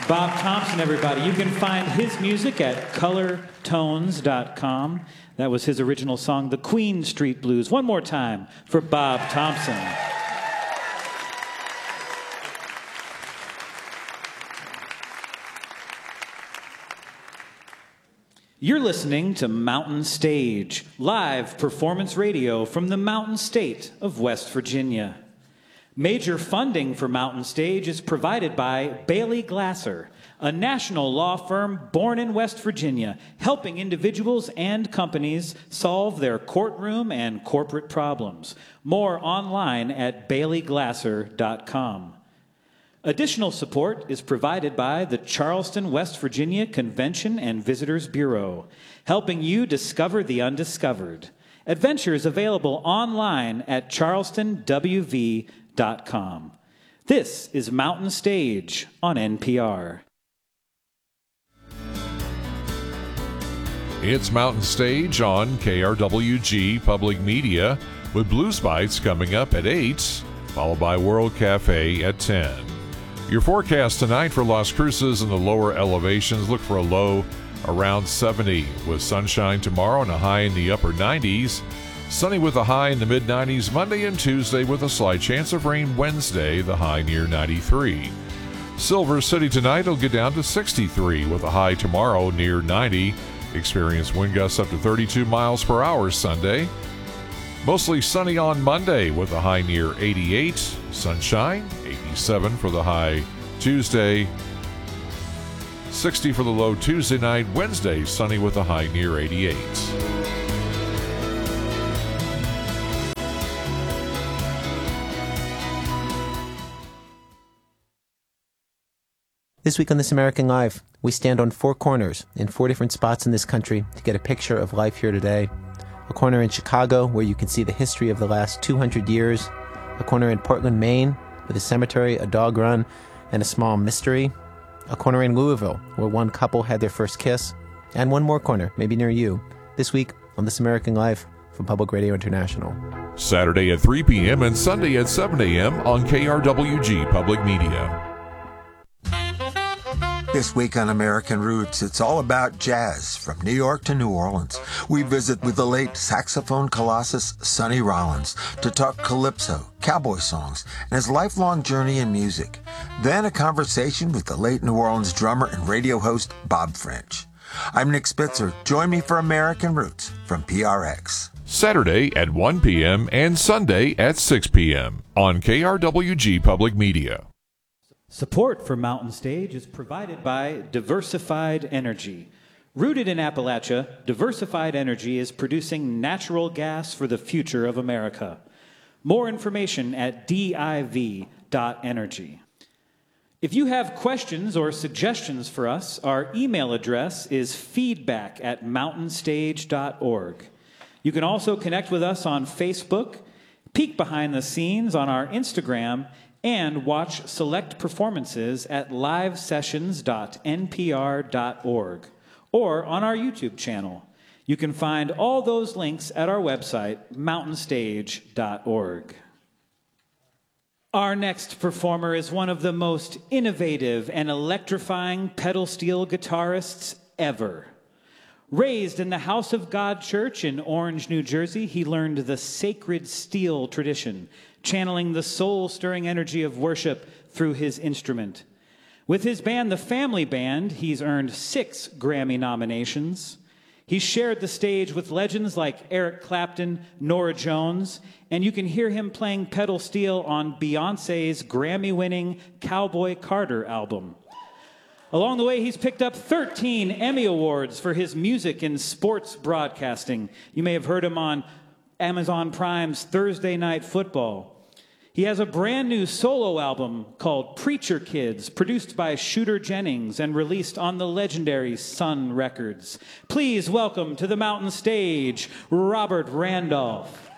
Bob Thompson, everybody. You can find his music at colortones.com. That was his original song, The Queen Street Blues. One more time for Bob Thompson. You're listening to Mountain Stage, live performance radio from the Mountain State of West Virginia. Major funding for Mountain Stage is provided by Bailey Glasser, a national law firm born in West Virginia, helping individuals and companies solve their courtroom and corporate problems. More online at baileyglasser.com. Additional support is provided by the Charleston, West Virginia Convention and Visitors Bureau, helping you discover the undiscovered. Adventures available online at charlestonwv.com. This is Mountain Stage on NPR. It's Mountain Stage on KRWG Public Media with Blues Bites coming up at 8, followed by World Cafe at 10. Your forecast tonight for Las Cruces and the lower elevations, look for a low around 70 with sunshine tomorrow and a high in the upper 90s. Sunny with a high in the mid-90s Monday and Tuesday with a slight chance of rain Wednesday, the high near 93. Silver City tonight will get down to 63 with a high tomorrow near 90. Experience wind gusts up to 32 miles per hour Sunday. Mostly sunny on Monday with a high near 88. Sunshine, 87 for the high Tuesday. 60 for the low Tuesday night. Wednesday, sunny with a high near 88. This week on This American Life, we stand on four corners in four different spots in this country to get a picture of life here today. A corner in Chicago where you can see the history of the last 200 years. A corner in Portland, Maine with a cemetery, a dog run, and a small mystery. A corner in Louisville where one couple had their first kiss. And one more corner, maybe near you, this week on This American Life from Public Radio International. Saturday at 3 p.m. and Sunday at 7 a.m. on KRWG Public Media. This week on American Roots, it's all about jazz from New York to New Orleans. We visit with the late saxophone colossus Sonny Rollins to talk calypso, cowboy songs, and his lifelong journey in music. Then a conversation with the late New Orleans drummer and radio host Bob French. I'm Nick Spitzer. Join me for American Roots from PRX. Saturday at 1 p.m. and Sunday at 6 p.m. on KRWG Public Media. Support for Mountain Stage is provided by Diversified Energy. Rooted in Appalachia, Diversified Energy is producing natural gas for the future of America. More information at div.energy. If you have questions or suggestions for us, our email address is feedback@mountainstage.org. You can also connect with us on Facebook, peek behind the scenes on our Instagram, and watch select performances at livesessions.npr.org or on our YouTube channel. You can find all those links at our website, mountainstage.org. Our next performer is one of the most innovative and electrifying pedal steel guitarists ever. Raised in the House of God Church in Orange, New Jersey, he learned the sacred steel tradition, channeling the soul-stirring energy of worship through his instrument. With his band, The Family Band, he's earned 6 Grammy nominations. He's shared the stage with legends like Eric Clapton, Norah Jones, and you can hear him playing pedal steel on Beyoncé's Grammy-winning Cowboy Carter album. Along the way, he's picked up 13 Emmy Awards for his music in sports broadcasting. You may have heard him on Amazon Prime's Thursday Night Football. He has a brand new solo album called Preacher Kids, produced by Shooter Jennings and released on the legendary Sun Records. Please welcome to the Mountain Stage, Robert Randolph.